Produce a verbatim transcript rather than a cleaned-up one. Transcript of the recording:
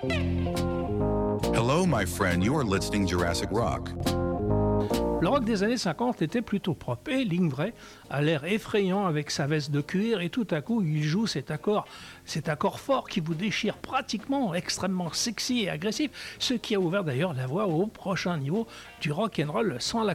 Hello, my friend, you are listening Jurassic Rock. Le rock des années cinquante était plutôt propre et Lingvray a l'air effrayant avec sa veste de cuir et tout à coup il joue cet accord, cet accord fort qui vous déchire pratiquement, extrêmement sexy et agressif, ce qui a ouvert d'ailleurs la voie au prochain niveau du rock and roll sans la